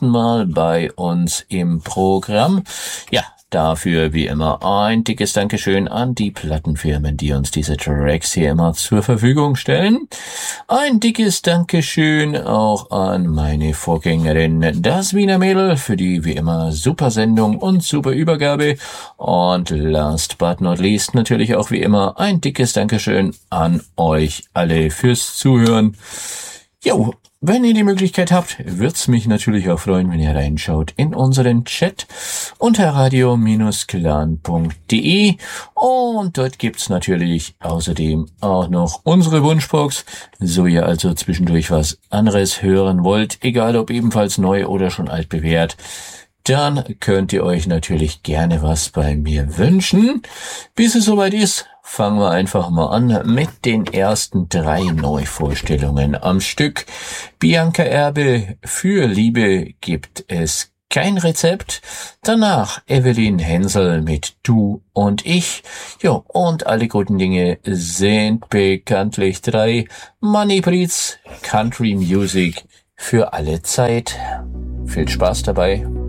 ersten Mal bei uns im Programm. Ja, dafür wie immer ein dickes Dankeschön an die Plattenfirmen, die uns diese Tracks hier immer zur Verfügung stellen. Ein dickes Dankeschön auch an meine Vorgängerin, das Wiener Mädel, für die wie immer super Sendung und super Übergabe. Und last but not least natürlich auch wie immer ein dickes Dankeschön an euch alle fürs Zuhören. Jo, wenn ihr die Möglichkeit habt, wird's mich natürlich auch freuen, wenn ihr reinschaut in unseren Chat unter radio-clan.de und dort gibt's natürlich außerdem auch noch unsere Wunschbox, so ihr also zwischendurch was anderes hören wollt, egal ob ebenfalls neu oder schon altbewährt, dann könnt ihr euch natürlich gerne was bei mir wünschen. Bis es soweit ist, fangen wir einfach mal an mit den ersten 3 Neuvorstellungen am Stück. Bianca Erbe, für Liebe gibt es kein Rezept. Danach Evelyn Hensel mit Du und Ich. Jo, und alle guten Dinge sind bekanntlich 3. Money Breeds, Country Music für alle Zeit. Viel Spaß dabei.